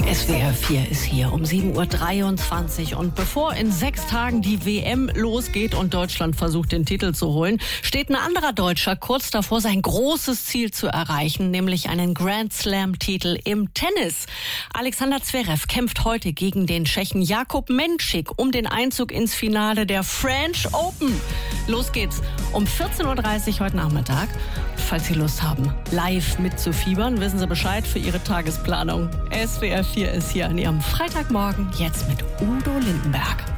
SWR 4 ist hier um 7.23 Uhr. Und bevor in 6 Tagen die WM losgeht und Deutschland versucht, den Titel zu holen, steht ein anderer Deutscher kurz davor, sein großes Ziel zu erreichen, nämlich einen Grand Slam-Titel im Tennis. Alexander Zverev kämpft heute gegen den Tschechen Jakub Menšík um den Einzug ins Finale der French Open. Los geht's um 14.30 Uhr heute Nachmittag. Falls Sie Lust haben, live mitzufiebern, wissen Sie Bescheid für Ihre Tagesplanung. SWR 4 ist hier an Ihrem Freitagmorgen, jetzt mit Udo Lindenberg.